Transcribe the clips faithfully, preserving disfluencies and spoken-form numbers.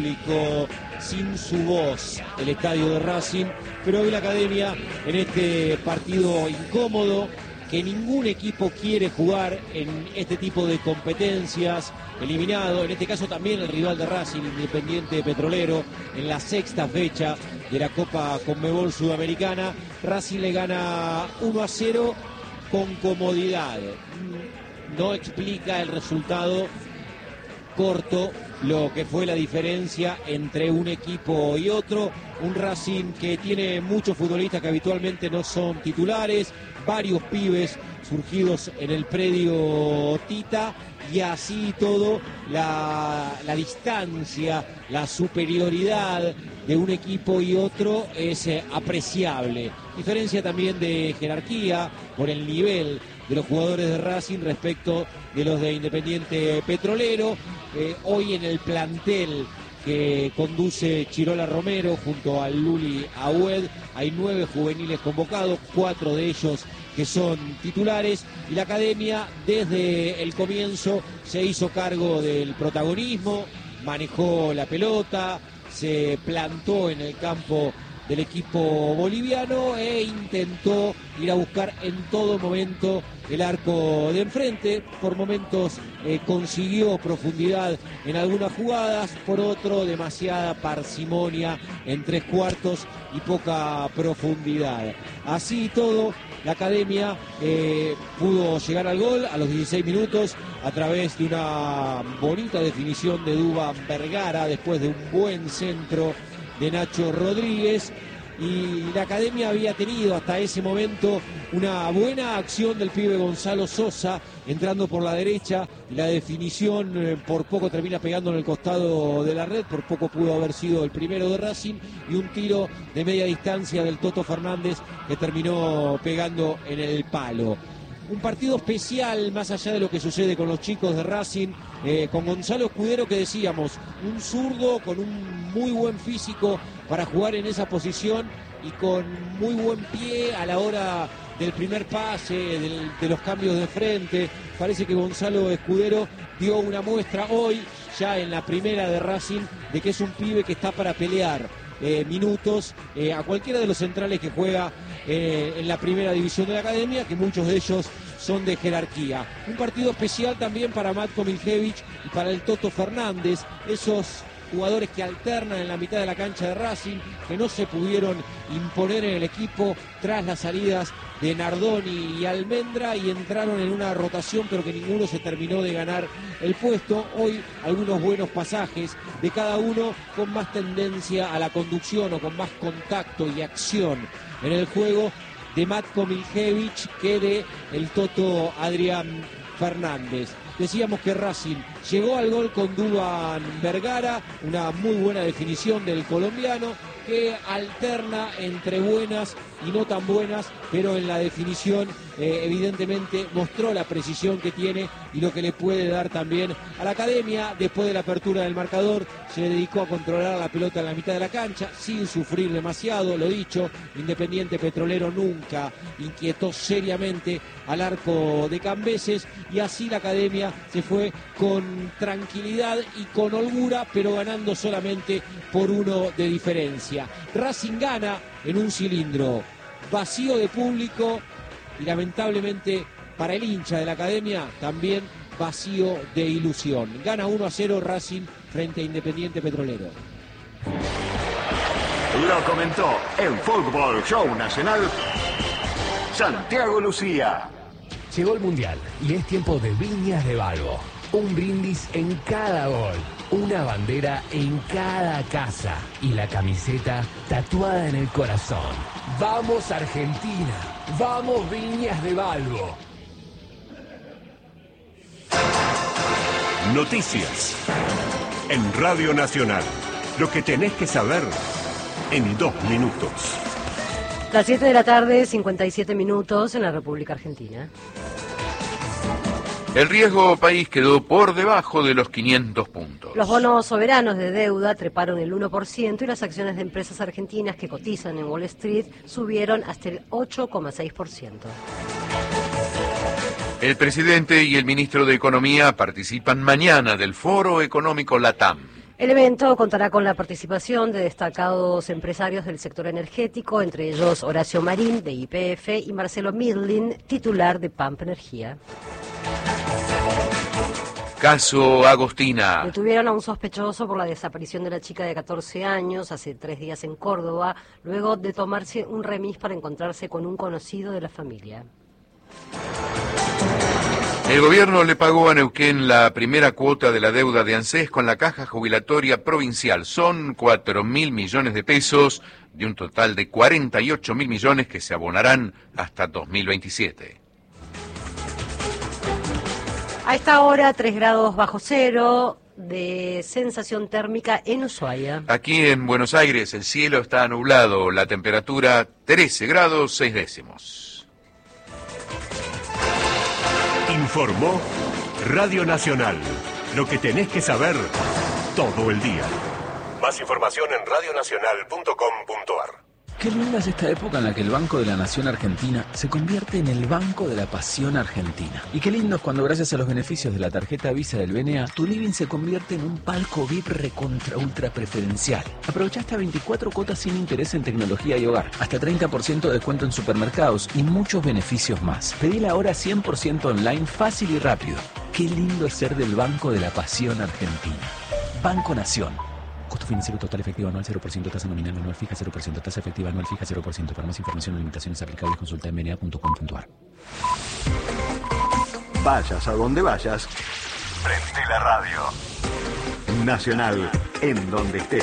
público, sin su voz, el estadio de Racing, pero hoy la Academia, en este partido incómodo, que ningún equipo quiere jugar en este tipo de competencias, eliminado, en este caso también el rival de Racing, Independiente Petrolero, en la sexta fecha de la Copa Conmebol Sudamericana. Racing le gana uno a cero con comodidad. No explica el resultado corto lo que fue la diferencia entre un equipo y otro. Un Racing que tiene muchos futbolistas que habitualmente no son titulares, varios pibes surgidos en el predio Tita, y así todo la, la distancia, la superioridad de un equipo y otro es eh, apreciable. Diferencia también de jerarquía por el nivel de los jugadores de Racing respecto de los de Independiente Petrolero. Eh, hoy en el plantel que conduce Chirola Romero junto al Luli Aoued hay nueve juveniles convocados, cuatro de ellos que son titulares, y la Academia desde el comienzo se hizo cargo del protagonismo, manejó la pelota, se plantó en el campo del equipo boliviano e intentó ir a buscar en todo momento el arco de enfrente. Por momentos eh, consiguió profundidad en algunas jugadas, por otro demasiada parsimonia en tres cuartos y poca profundidad. Así y todo, la Academia eh, pudo llegar al gol a los dieciséis minutos a través de una bonita definición de Duván Vergara después de un buen centro de Nacho Rodríguez. Y la Academia había tenido hasta ese momento una buena acción del pibe Gonzalo Sosa entrando por la derecha, y la definición eh, por poco termina pegando en el costado de la red, por poco pudo haber sido el primero de Racing, y un tiro de media distancia del Toto Fernández que terminó pegando en el palo. Un partido especial, más allá de lo que sucede con los chicos de Racing, eh, con Gonzalo Escudero, que decíamos, un zurdo con un muy buen físico para jugar en esa posición y con muy buen pie a la hora del primer pase, del, de los cambios de frente. Parece que Gonzalo Escudero dio una muestra hoy, ya en la primera de Racing, de que es un pibe que está para pelear eh, minutos eh, a cualquiera de los centrales que juega eh, en la primera división de la Academia, que muchos de ellos son de jerarquía. Un partido especial también para Matko Miljevic y para el Toto Fernández, esos jugadores que alternan en la mitad de la cancha de Racing, que no se pudieron imponer en el equipo tras las salidas de Nardoni y Almendra, y entraron en una rotación pero que ninguno se terminó de ganar el puesto. Hoy algunos buenos pasajes de cada uno, con más tendencia a la conducción o con más contacto y acción en el juego de Matko Miljevic que de el Toto Adrián Fernández. Decíamos que Racing llegó al gol con Duván Vergara, una muy buena definición del colombiano, que alterna entre buenas y no tan buenas, pero en la definición eh, evidentemente mostró la precisión que tiene y lo que le puede dar también a la Academia. Después de la apertura del marcador se dedicó a controlar la pelota en la mitad de la cancha sin sufrir demasiado. Lo dicho, Independiente Petrolero nunca inquietó seriamente al arco de Cambeses, y así la Academia se fue con tranquilidad y con holgura, pero ganando solamente por uno de diferencia. Racing gana en un cilindro vacío de público y lamentablemente para el hincha de la Academia también vacío de ilusión. Gana uno a cero Racing frente a Independiente Petrolero. Lo comentó en Fútbol Show Nacional Santiago Lucía. Llegó el Mundial y es tiempo de Viñas de Balbo. Un brindis en cada gol, una bandera en cada casa y la camiseta tatuada en el corazón. ¡Vamos Argentina! ¡Vamos Viñas de Balbo! Noticias en Radio Nacional. Lo que tenés que saber en dos minutos. Las siete de la tarde, cincuenta y siete minutos en la República Argentina. El riesgo país quedó por debajo de los quinientos puntos. Los bonos soberanos de deuda treparon el uno por ciento y las acciones de empresas argentinas que cotizan en Wall Street subieron hasta el ocho coma seis por ciento. El presidente y el ministro de Economía participan mañana del Foro Económico LATAM. El evento contará con la participación de destacados empresarios del sector energético, entre ellos Horacio Marín, de Y P F, y Marcelo Midlin, titular de Pampa Energía. Caso Agostina. Detuvieron a un sospechoso por la desaparición de la chica de catorce años hace tres días en Córdoba, luego de tomarse un remis para encontrarse con un conocido de la familia. El gobierno le pagó a Neuquén la primera cuota de la deuda de ANSES con la Caja Jubilatoria Provincial. Son cuatro mil millones de pesos de un total de cuarenta y ocho mil millones que se abonarán hasta dos mil veintisiete. A esta hora, tres grados bajo cero de sensación térmica en Ushuaia. Aquí en Buenos Aires el cielo está nublado, la temperatura trece grados seis décimos. Informó Radio Nacional. Lo que tenés que saber todo el día. Más información en radio nacional punto com punto a r. Qué linda es esta época en la que el Banco de la Nación Argentina se convierte en el Banco de la Pasión Argentina. Y qué lindo es cuando, gracias a los beneficios de la tarjeta Visa del B N A, tu living se convierte en un palco V I P recontra ultra preferencial. Aprovecha hasta veinticuatro cuotas sin interés en tecnología y hogar, hasta treinta por ciento de descuento en supermercados y muchos beneficios más. Pedila ahora cien por ciento online, fácil y rápido. Qué lindo es ser del Banco de la Pasión Argentina. Banco Nación. Costo financiero total efectivo anual cero por ciento, tasa nominal anual fija cero por ciento, tasa efectiva anual fija cero por ciento. Para más información o limitaciones aplicables, consulta en b n a punto com punto a r. Vayas a donde vayas, prende la radio. Nacional, en donde estés.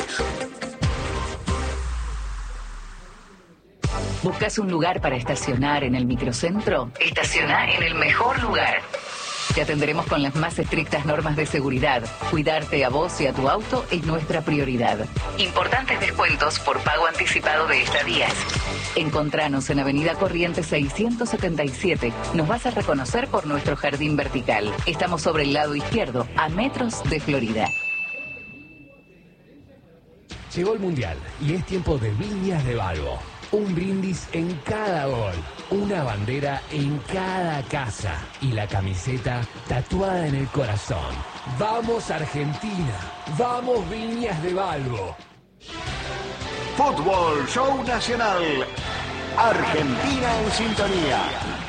¿Buscas un lugar para estacionar en el microcentro? Estaciona en el mejor lugar. Te atenderemos con las más estrictas normas de seguridad. Cuidarte a vos y a tu auto es nuestra prioridad. Importantes descuentos por pago anticipado de estadías. Encontranos en Avenida Corrientes seiscientos setenta y siete. Nos vas a reconocer por nuestro jardín vertical. Estamos sobre el lado izquierdo, a metros de Florida. Llegó el Mundial y es tiempo de Viñas de Balbo. Un brindis en cada gol, una bandera en cada casa y la camiseta tatuada en el corazón. ¡Vamos Argentina! ¡Vamos Viñas de Balbo! Fútbol Show Nacional. Argentina en sintonía.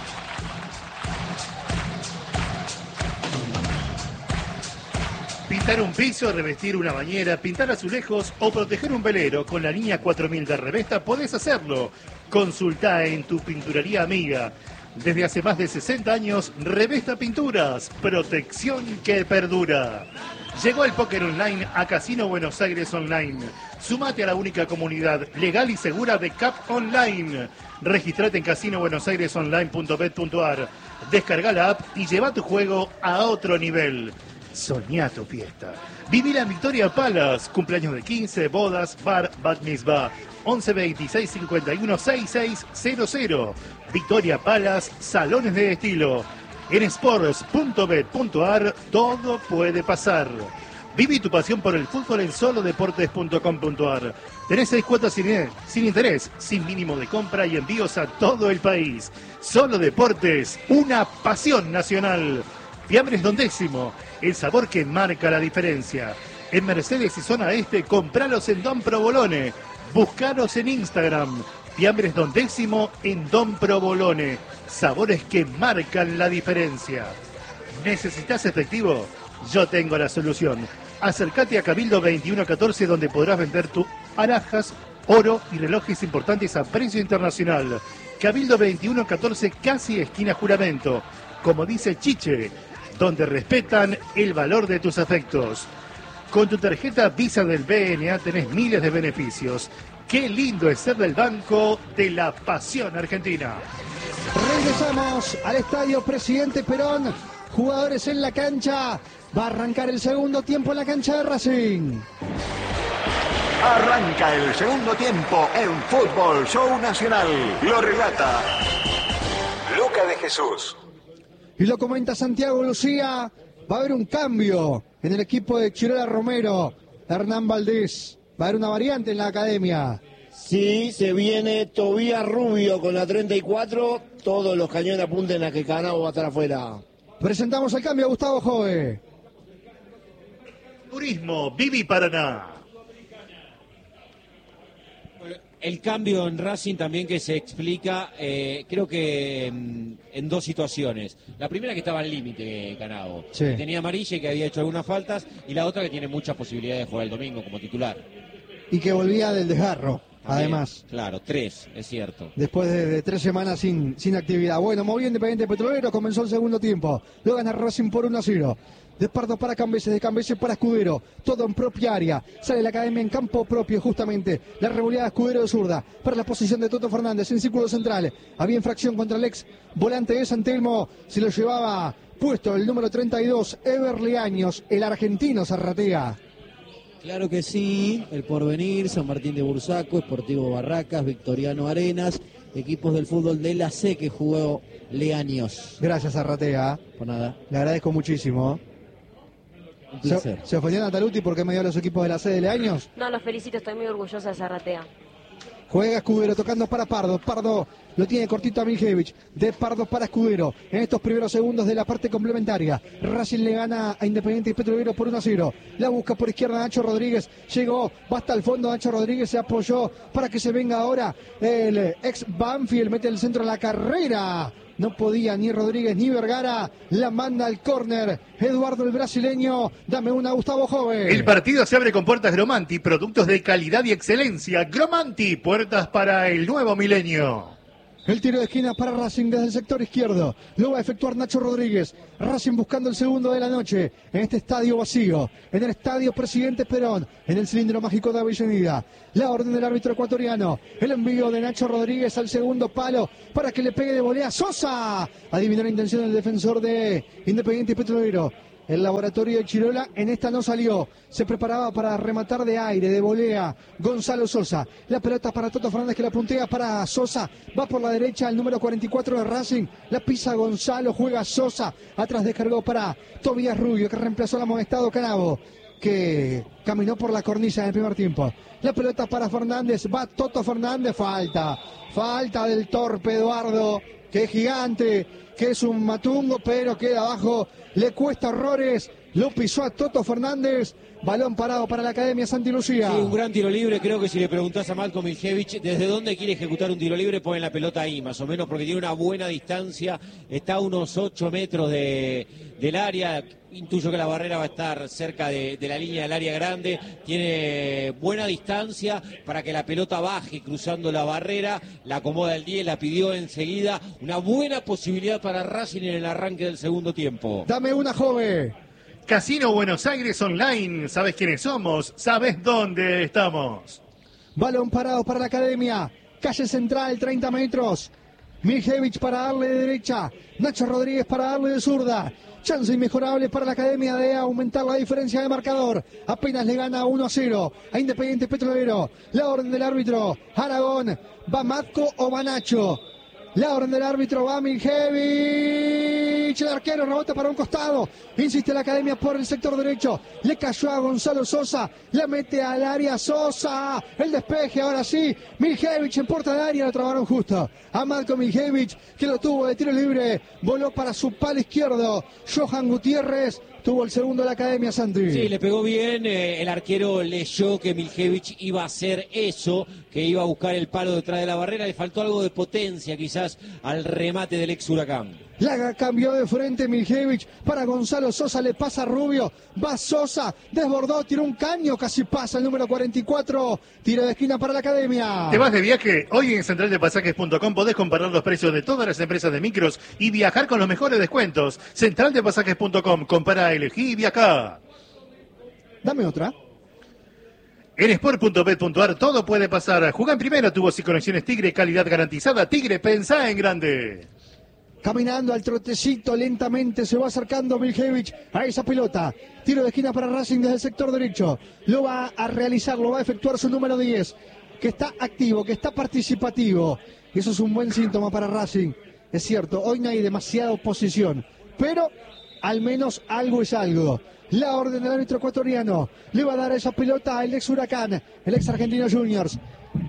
Pintar un piso, revestir una bañera, pintar azulejos o proteger un velero con la línea cuatro mil de Revesta podés hacerlo. Consultá en tu pinturería amiga. Desde hace más de sesenta años, Revesta Pinturas, protección que perdura. Llegó el póker online a Casino Buenos Aires Online. Sumate a la única comunidad legal y segura de C A P Online. Registrate en casino buenos aires online punto bet punto a r. Descarga la app y lleva tu juego a otro nivel. Soñá tu fiesta. Viví la Victoria Palace. Cumpleaños de quince, bodas, bar, bat mitzvah. once veintiséis cincuenta y uno sesenta y seis cero cero. Victoria Palace, salones de estilo. En sports punto bet punto a r todo puede pasar. Viví tu pasión por el fútbol en solo deportes punto com punto a r. Tenés seis cuotas sin, sin interés, sin mínimo de compra y envíos a todo el país. Solo Deportes, una pasión nacional. Fiambres Don Décimo, el sabor que marca la diferencia. En Mercedes y Zona Este, compralos en Don Provolone. Buscaros en Instagram. Fiambres Don Décimo en Don Provolone. Sabores que marcan la diferencia. ¿Necesitas efectivo? Yo tengo la solución. Acércate a Cabildo veintiuno catorce, donde podrás vender tus alhajas, oro y relojes importantes a precio internacional. Cabildo veintiuno catorce, casi esquina Juramento. Como dice Chiche, donde respetan el valor de tus afectos. Con tu tarjeta Visa del B N A tenés miles de beneficios. Qué lindo es ser del Banco de la Pasión Argentina. Regresamos al Estadio Presidente Perón. Jugadores en la cancha. Va a arrancar el segundo tiempo en la cancha de Racing. Arranca el segundo tiempo en Fútbol Show Nacional. Lo relata Luca de Jesús. Y lo comenta Santiago Lucía, va a haber un cambio en el equipo de Chirola Romero, Hernán Valdés. Va a haber una variante en la academia. Sí, se viene Tobías Rubio con la treinta y cuatro. Todos los cañones apunten a que Canao va a estar afuera. Presentamos el cambio a Gustavo Jove. Turismo, Vivi Paraná. El cambio en Racing también que se explica, eh, creo que en, en dos situaciones. La primera que estaba al límite, Canavo. Sí. Que tenía amarilla y que había hecho algunas faltas. Y la otra que tiene muchas posibilidades de jugar el domingo como titular. Y que volvía del desgarro, También, además. Claro, tres, es cierto. Después de, de tres semanas sin, sin actividad. Bueno, movió Independiente Petrolero, comenzó el segundo tiempo. Lo gana Racing por uno a cero. De Pardo para Cambeses, de Cambeses para Escudero, todo en propia área. Sale la academia en campo propio, justamente. La revoleada Escudero de zurda para la posición de Toto Fernández en círculo central. Había infracción contra el ex volante de San Telmo. Se lo llevaba puesto el número treinta y dos, Everly Años, el argentino Zarratea. Claro que sí, el Porvenir, San Martín de Bursaco, Sportivo Barracas, Victoriano Arenas, equipos del fútbol de la C que jugó Leaños. Gracias, Zarratea. Por nada. Le agradezco muchísimo. ¿Se, ¿Se ofendió Nataluti porque me dio a los equipos de la C de Leaños? No, los felicito, estoy muy orgullosa de Zarratea. Juega Escudero tocando para Pardo. Pardo lo tiene cortito a Miljevich. De Pardo para Escudero. En estos primeros segundos de la parte complementaria. Racing le gana a Independiente y Petrolero por uno a cero. La busca por izquierda Nacho Rodríguez. Llegó, va hasta el fondo. Nacho Rodríguez se apoyó para que se venga ahora el ex Banfield. Mete el centro a la carrera. No podía ni Rodríguez ni Vergara. La manda al córner. Eduardo el brasileño. Dame una, Gustavo Joven. El partido se abre con puertas Gromanti. Productos de calidad y excelencia. Gromanti. Puertas para el nuevo milenio. El tiro de esquina para Racing desde el sector izquierdo. Lo va a efectuar Nacho Rodríguez. Racing buscando el segundo de la noche. En este estadio vacío. En el estadio Presidente Perón. En el cilindro mágico de Avellaneda. La orden del árbitro ecuatoriano. El envío de Nacho Rodríguez al segundo palo. Para que le pegue de volea Sosa. Adivinó la intención del defensor de Independiente Petrolero. El laboratorio de Chirola en esta no salió. Se preparaba para rematar de aire, de volea. Gonzalo Sosa. La pelota para Toto Fernández que la puntea para Sosa. Va por la derecha el número cuarenta y cuatro de Racing. La pisa Gonzalo, juega Sosa. Atrás descargó para Tobías Rubio que reemplazó al amonestado Canavo, que caminó por la cornisa en el primer tiempo. La pelota para Fernández. Va Toto Fernández. Falta. Falta del torpe Eduardo. Que es gigante, que es un matungo, pero queda abajo, le cuesta horrores, lo pisó a Toto Fernández, balón parado para la Academia Santi Lucía. Sí, un gran tiro libre, creo que si le preguntás a Malcolm Miljevich desde dónde quiere ejecutar un tiro libre, ponen la pelota ahí, más o menos, porque tiene una buena distancia, está a unos ocho metros de, del área, intuyo que la barrera va a estar cerca de, de la línea del área grande, tiene buena distancia para que la pelota baje cruzando la barrera, la acomoda el diez, la pidió enseguida, una buena posibilidad para Racing en el arranque del segundo tiempo. Dame una, joven. Casino Buenos Aires Online, ¿sabes quiénes somos? ¿Sabes dónde estamos? Balón parado para la Academia, calle central, treinta metros. Miljevich para darle de derecha, Nacho Rodríguez para darle de zurda. Chance inmejorable para la Academia de aumentar la diferencia de marcador. Apenas le gana uno a cero a Independiente Petrolero. La orden del árbitro, Aragón, ¿va Matco o va Nacho? La orden del árbitro, va Miljevich. El arquero rebota para un costado. Insiste la Academia por el sector derecho. Le cayó a Gonzalo Sosa. La mete al área Sosa. El despeje ahora sí. Miljevich en puerta de área. Lo trabaron justo a Marco Miljevich, que lo tuvo de tiro libre. Voló para su palo izquierdo. Johan Gutiérrez tuvo el segundo de la Academia, Santi. Sí, le pegó bien, eh, el arquero leyó que Miljevich iba a hacer eso, que iba a buscar el palo detrás de la barrera, le faltó algo de potencia quizás al remate del ex Huracán. La cambió de frente Miljevich para Gonzalo Sosa, le pasa Rubio, va Sosa, desbordó, tiró un caño, casi pasa el número cuarenta y cuatro, tiro de esquina para la Academia. ¿Te vas de viaje? Hoy en central de pasajes punto com podés comparar los precios de todas las empresas de micros y viajar con los mejores descuentos. central de pasajes punto com, compara, elegí y viajá. Dame otra. En sport punto bet punto ar todo puede pasar. Jugá en primera, tubos y conexiones Tigre, calidad garantizada. Tigre, pensá en grande. Caminando al trotecito, lentamente se va acercando Miljevich a esa pelota. Tiro de esquina para Racing desde el sector derecho. Lo va a realizar, lo va a efectuar su número diez, que está activo, que está participativo. Y eso es un buen síntoma para Racing. Es cierto, hoy no hay demasiada oposición, pero al menos algo es algo. La orden del árbitro ecuatoriano le va a dar esa pelota al ex Huracán, el ex Argentino Juniors.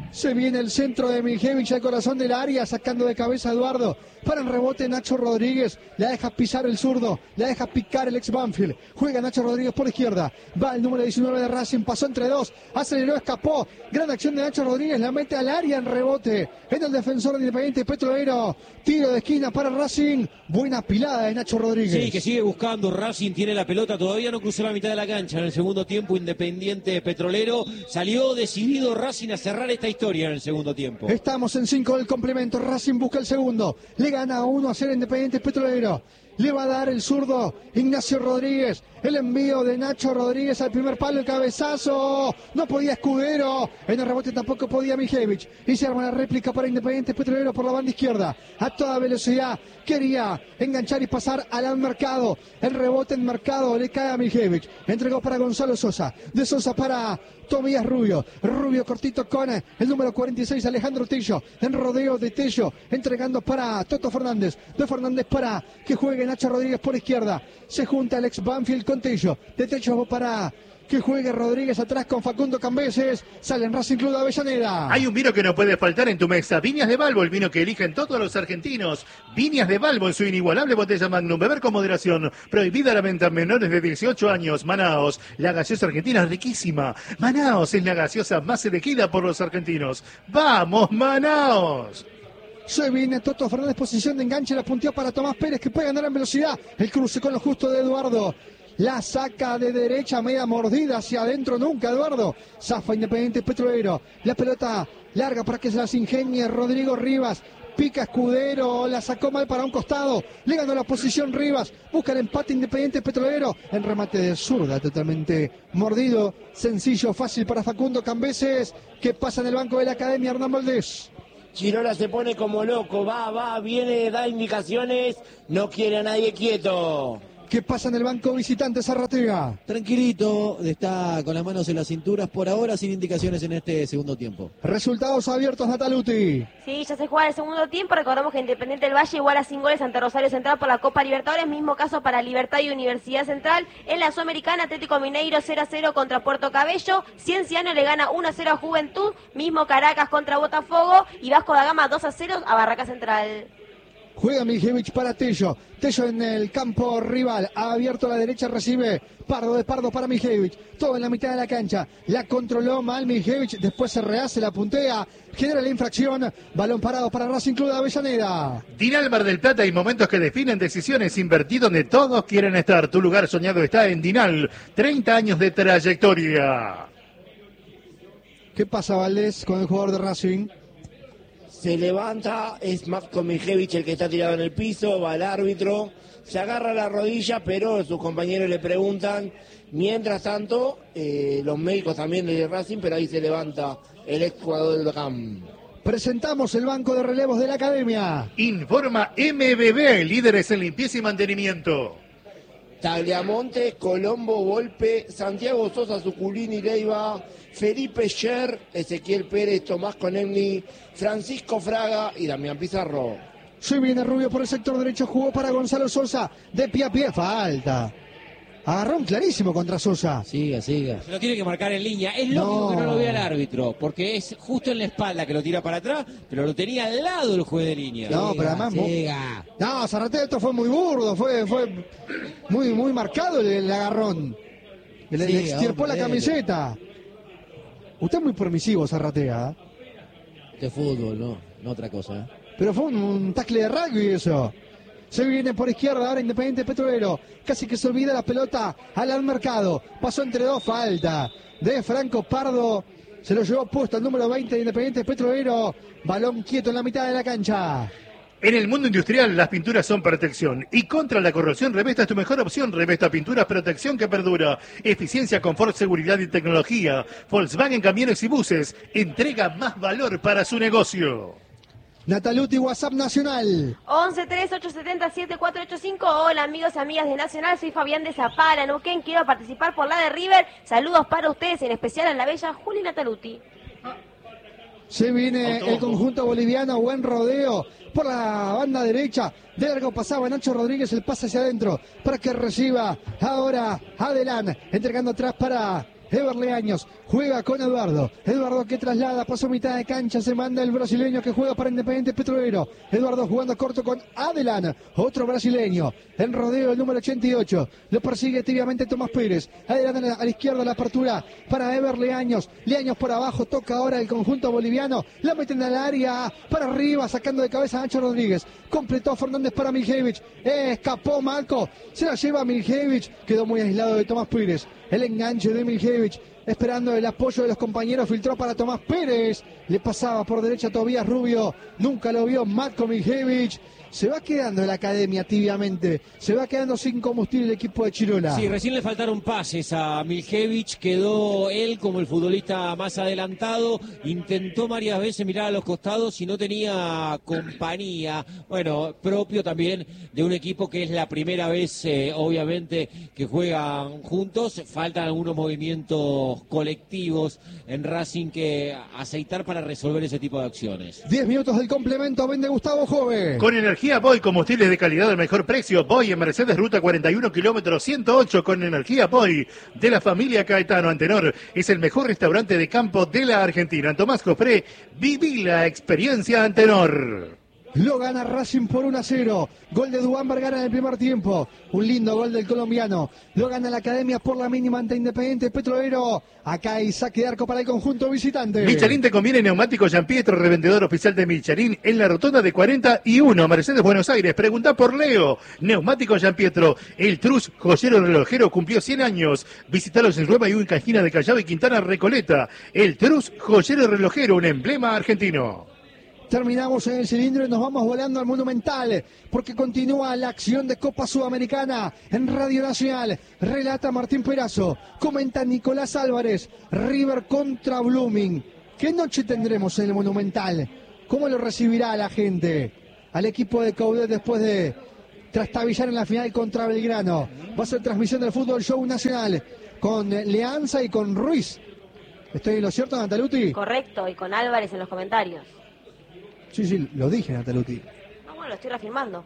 Se viene el centro de Mijevich al corazón del área, sacando de cabeza a Eduardo. Para el rebote Nacho Rodríguez, la deja pisar el zurdo, la deja picar el ex Banfield. Juega Nacho Rodríguez por izquierda, va el número diecinueve de Racing, pasó entre dos, aceleró, escapó. Gran acción de Nacho Rodríguez, la mete al área en rebote. En el defensor de Independiente Petrolero, tiro de esquina para Racing. Buena pilada de Nacho Rodríguez. Sí, que sigue buscando. Racing tiene la pelota, todavía no cruzó la mitad de la cancha. En el segundo tiempo, Independiente Petrolero salió decidido Racing a cerrar esta historia en el segundo tiempo. Estamos en cinco del complemento. Racing busca el segundo. Le gana uno a cero Independiente Petrolero. Le va a dar el zurdo Ignacio Rodríguez. El envío de Nacho Rodríguez al primer palo, el cabezazo. No podía Escudero. En el rebote tampoco podía Mijevich. Y se arma la réplica para Independiente Petrolero por la banda izquierda. A toda velocidad. Quería enganchar y pasar al Mercado. El rebote en Mercado le cae a Mijevich. Entregó para Gonzalo Sosa. De Sosa para Tobías Rubio. Rubio cortito con el número cuarenta y seis, Alejandro Tello. En rodeo de Tello. Entregando para Toto Fernández. De Fernández para que juegue Nacho Rodríguez por izquierda. Se junta el ex Banfield con Tello. De Tello para que juegue Rodríguez atrás con Facundo Cambeses. Sale en Racing Club de Avellaneda. Hay un vino que no puede faltar en tu mesa. Viñas de Balbo, el vino que eligen todos los argentinos. Viñas de Balbo en su inigualable botella Magnum. Beber con moderación. Prohibida la venta a menores de dieciocho años. Manaos, la gaseosa argentina es riquísima. Manaos es la gaseosa más elegida por los argentinos. ¡Vamos, Manaos! Se viene Toto Fernández, posición de enganche, la punteó para Tomás Pérez, que puede ganar en velocidad. El cruce con lo justo de Eduardo. La saca de derecha, media mordida hacia adentro, nunca Eduardo. Zafa Independiente Petrolero. La pelota larga para que se las ingenie Rodrigo Rivas. Pica Escudero, la sacó mal para un costado. Le ganó la posición Rivas. Busca el empate Independiente Petrolero. En remate de zurda, totalmente mordido. Sencillo, fácil para Facundo Cambeses, que pasa en el banco de la Academia Hernán Valdés. Chirola se pone como loco, va, va, viene, da indicaciones, no quiere a nadie quieto. ¿Qué pasa en el banco visitante Zarratea? Tranquilito, está con las manos en las cinturas por ahora, sin indicaciones en este segundo tiempo. Resultados abiertos, Nataluti. Sí, ya se juega el segundo tiempo. Recordemos que Independiente del Valle iguala sin goles ante Rosario Central por la Copa Libertadores. Mismo caso para Libertad y Universidad Central. En la Sudamericana, Atlético Mineiro cero a cero contra Puerto Cabello. Cienciano le gana uno a cero a Juventud. Mismo Caracas contra Botafogo. Y Vasco da Gama dos a cero a Barraca Central. Juega Mijevich para Tello. Tello en el campo rival. Ha abierto a la derecha, recibe Pardo de Pardo para Mijevich. Todo en la mitad de la cancha. La controló mal Mijevich. Después se rehace, la puntea. Genera la infracción. Balón parado para Racing Club de Avellaneda. Dinal Mar del Plata, hay momentos que definen decisiones. Invertí donde todos quieren estar. Tu lugar soñado está en Dinal. treinta años de trayectoria. ¿Qué pasa, Valdés, con el jugador de Racing? Se levanta, es Marco Mijevich el que está tirado en el piso, va al árbitro, se agarra la rodilla, pero sus compañeros le preguntan. Mientras tanto, eh, los médicos también de Racing, pero ahí se levanta el ex jugador del Ram. Presentamos el banco de relevos de la Academia. Informa M B B, líderes en limpieza y mantenimiento. Tagliamonte, Colombo, Volpe, Santiago Sosa, Suculini, Leiva, Felipe Scher, Ezequiel Pérez, Tomás Conegni, Francisco Fraga y Damián Pizarro. Se viene Rubio por el sector derecho, jugó para Gonzalo Sosa, de pie a pie, falta. Agarrón clarísimo contra Sosa. Siga, siga. Se lo tiene que marcar en línea. Es lógico No. que no lo vea el árbitro, porque es justo en la espalda que lo tira para atrás, pero lo tenía al lado el juez de línea. No, pero además... Siga. No, Zarratea, esto fue muy burdo, fue, fue muy, muy marcado el, el agarrón. Le, Sí, le extirpó hombre, la camiseta. Usted es muy permisivo, Zarratea. De fútbol, no, no otra cosa. ¿eh? Pero fue un, un tackle de rugby eso. Se viene por izquierda ahora Independiente Petrolero. Casi que se olvida la pelota al Mercado. Pasó entre dos, falta de Franco Pardo. Se lo llevó puesto al número veinte de Independiente Petrolero. Balón quieto en la mitad de la cancha. En el mundo industrial, las pinturas son protección. Y contra la corrosión, Revesta es tu mejor opción. Revesta Pinturas, protección que perdura. Eficiencia, confort, seguridad y tecnología. Volkswagen Camiones y Buses. Entrega más valor para su negocio. Nataluti, WhatsApp Nacional. once tres ocho siete cero siete cuatro ocho cinco. Hola amigos y amigas de Nacional, soy Fabián de Zapala, Neuquén. Quiero participar por la de River. Saludos para ustedes, en especial a la bella Juli Nataluti. Se viene el conjunto boliviano, buen rodeo por la banda derecha. De largo pasaba Nacho Rodríguez, el pase hacia adentro para que reciba ahora Adelán, entregando atrás para Ever Leaños juega con Eduardo. Eduardo que traslada, pasó mitad de cancha, se manda el brasileño que juega para Independiente Petrolero. Eduardo jugando corto con Adelán, otro brasileño. En rodeo el número ochenta y ocho. Lo persigue tibiamente Tomás Pérez. Adelante a la izquierda la apertura para Ever Leaños. Leaños por abajo, toca ahora el conjunto boliviano. La meten al área, para arriba, sacando de cabeza a Nacho Rodríguez. Completó Fernández para Miljevich. Escapó Malco. Se la lleva Miljevich. Quedó muy aislado de Tomás Pérez. El enganche de Miljevich, esperando el apoyo de los compañeros, filtró para Tomás Pérez, le pasaba por derecha a Tobías Rubio, nunca lo vio Matko Miljevich. Se va quedando en la academia tibiamente, se va quedando sin combustible el equipo de Chirola. Sí, recién le faltaron pases a Miljevich, quedó él como el futbolista más adelantado, intentó varias veces mirar a los costados y no tenía compañía, bueno, propio también de un equipo que es la primera vez, eh, obviamente, que juegan juntos, faltan algunos movimientos colectivos en Racing que aceitar para resolver ese tipo de acciones. Diez minutos del complemento, vende Gustavo Jove. Con energía Boy, combustibles de calidad al mejor precio. Boy en Mercedes, ruta cuarenta y uno, kilómetro ciento ocho, con energía Boy de la familia Caetano Antenor. Es el mejor restaurante de campo de la Argentina. En Tomás Cofré, viví la experiencia Antenor. Lo gana Racing por uno a cero. Gol de Duván Vergara en el primer tiempo. Un lindo gol del colombiano. Lo gana la academia por la mínima ante Independiente Petrolero. Acá hay saque de arco para el conjunto visitante. Michelin te conviene neumático Gianpietro, revendedor oficial de Michelin en la rotonda de cuarenta y uno, Mercedes, Buenos Aires. Pregunta por Leo. Neumático Gianpietro. El Trus, joyero relojero, cumplió cien años. Visítalos en Rueba y en Cajina de Callao y Quintana Recoleta. El Trus, joyero relojero, un emblema argentino. Terminamos en el cilindro y nos vamos volando al Monumental, porque continúa la acción de Copa Sudamericana en Radio Nacional. Relata Martín Perazo, comenta Nicolás Álvarez. River contra Blooming. ¿Qué noche tendremos en el Monumental? ¿Cómo lo recibirá la gente al equipo de Coudet después de trastabillar en la final contra Belgrano? Va a ser transmisión del Fútbol Show Nacional con Leanza y con Ruiz. ¿Estoy en lo cierto, Nataluti? Correcto, y con Álvarez en los comentarios. Sí, sí, lo dije, Nataluti. No, bueno, lo estoy reafirmando.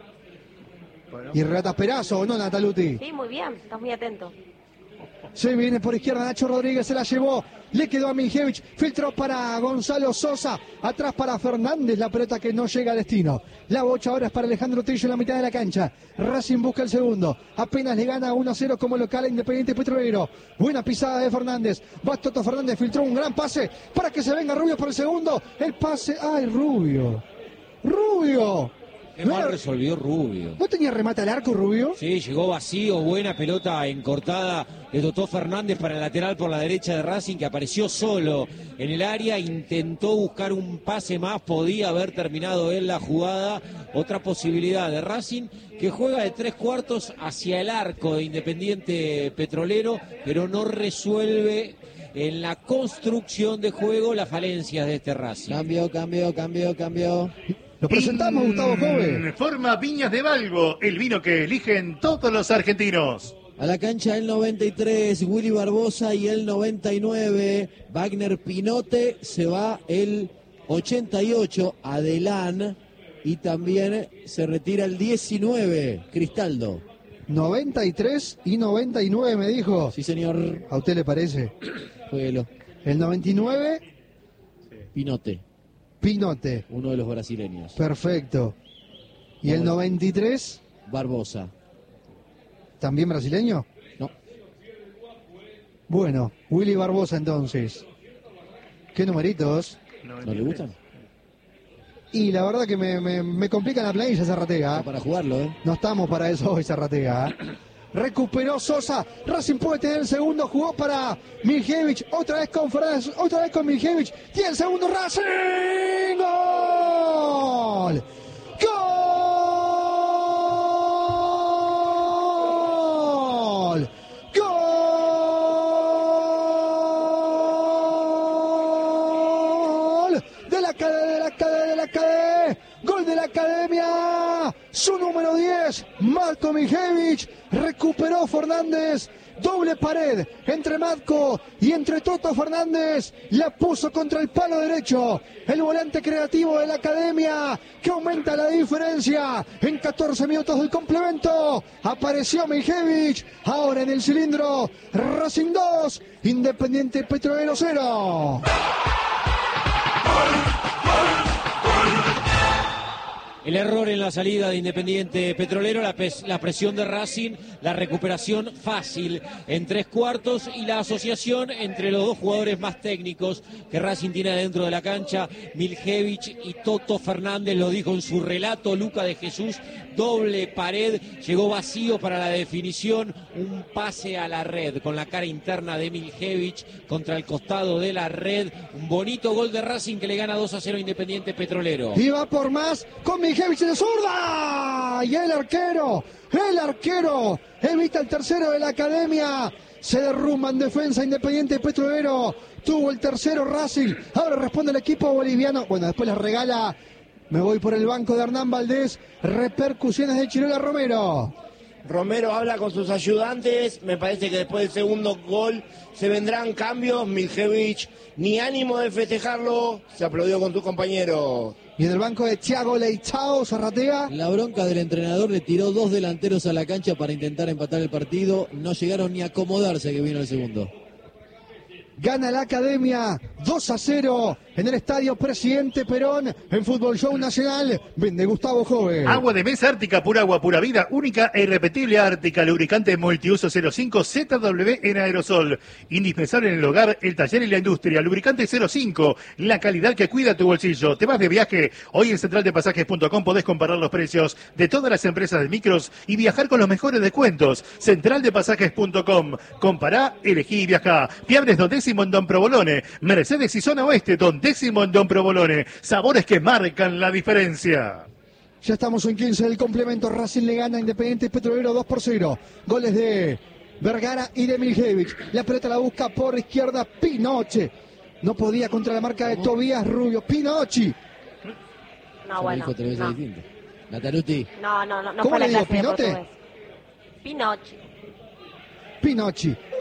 ¿Y relatas Perazo o no, Nataluti? Sí, muy bien, estás muy atento. Se viene por izquierda Nacho Rodríguez, se la llevó, le quedó a Miljevich, filtró para Gonzalo Sosa, atrás para Fernández, la pelota que no llega a destino. La bocha ahora es para Alejandro Trillo en la mitad de la cancha. Racing busca el segundo, apenas le gana uno a cero como local a Independiente Petrolero. Buena pisada de Fernández, va Toto Fernández, filtró un gran pase para que se venga Rubio por el segundo. El pase, ¡ay, Rubio! ¡Rubio! Qué mal resolvió Rubio. ¿No tenía remate al arco, Rubio? Sí, llegó vacío, buena pelota encortada de Totó Fernández para el lateral por la derecha de Racing, que apareció solo en el área, intentó buscar un pase más, podía haber terminado él la jugada. Otra posibilidad de Racing, que juega de tres cuartos hacia el arco de Independiente Petrolero, pero no resuelve en la construcción de juego las falencias de este Racing. Cambio, cambio, cambio, cambio. Lo presentamos, Gustavo Jove. Forma Viñas de Valgo, el vino que eligen todos los argentinos. A la cancha el noventa y tres, Willy Barbosa, y el noventa y nueve, Wagner Pinote. Se va el ochenta y ocho, Adelán, y también se retira el diecinueve, Cristaldo. noventa y tres y noventa y nueve, me dijo. Sí, señor. ¿A usted le parece? Jueguelo. El noventa y nueve, Pinote. Pinote. Uno de los brasileños. Perfecto. ¿Y el noventa y tres? Barbosa. ¿También brasileño? No. Bueno, Willy Barbosa entonces. ¿Qué numeritos? ¿No le gustan? Y la verdad que me, me, me complican la planilla, Zarratea. No para jugarlo, ¿eh? No estamos para eso hoy, Zarratea. Recuperó Sosa, Racing puede tener el segundo, jugó para Miljevich, otra vez con Fernández, otra vez con Miljevich, tiene el segundo Racing, ¡gol! ¡Gol! ¡Gol! De la cadena, de la cadena, de la cadena, gol de la academia, su número diez, Matko Miljevich, recuperó Fernández, doble pared entre Matco y entre Toto Fernández, la puso contra el palo derecho, el volante creativo de la academia, que aumenta la diferencia en catorce minutos del complemento. Apareció Miljevic, ahora en el cilindro, Racing dos, Independiente Petrolero cero. El error en la salida de Independiente Petrolero, la, pes la presión de Racing, la recuperación fácil en tres cuartos y la asociación entre los dos jugadores más técnicos que Racing tiene dentro de la cancha, Miljevic y Toto Fernández. Lo dijo en su relato Luca de Jesús, doble pared, llegó vacío para la definición, un pase a la red con la cara interna de Miljevic contra el costado de la red, un bonito gol de Racing que le gana dos a cero a Independiente Petrolero. Y va por más con Miljevic de zurda, y el arquero, el arquero evita el tercero de la academia. Se derrumba en defensa Independiente Petrolero, tuvo el tercero Racing, ahora responde el equipo boliviano. Bueno, después les regala, me voy por el banco de Hernán Valdés, repercusiones de Chirola Romero. Romero habla con sus ayudantes, me parece que después del segundo gol se vendrán cambios. Miljevic, ni ánimo de festejarlo, se aplaudió con tu compañero. Y en el banco de Thiago Leitao, Zarratea. La bronca del entrenador, le tiró dos delanteros a la cancha para intentar empatar el partido, no llegaron ni a acomodarse que vino el segundo. Gana la academia dos a cero en el estadio Presidente Perón en Fútbol Show Nacional. Vende Gustavo Joven. Agua de mesa Ártica, pura agua, pura vida, única e irrepetible Ártica, lubricante multiuso cero cinco Z W en aerosol. Indispensable en el hogar, el taller y la industria. Lubricante cero cinco, la calidad que cuida tu bolsillo. ¿Te vas de viaje? Hoy en central de pasajes punto com podés comparar los precios de todas las empresas de micros y viajar con los mejores descuentos. central de pasajes punto com. Compará, elegí y viajá. Fiambres Don Décimo en Don Provolone. Mercedes y Zona Oeste, Don Décimo en Don Provolone. Sabores que marcan la diferencia. Ya estamos en quince del complemento. Racing le gana a Independiente Petrolero dos por cero. Goles de Vergara y de Miljevic. La pelota la busca por izquierda Pinoche. No podía contra la marca de Tobías Rubio. Pinocchi. No, bueno. Dijo tres veces No. distinto. Nataruti. No, no, no, no ¿Cómo fue la le digo, clase de Pinote? portugués. Pinocchi. Pinocchi.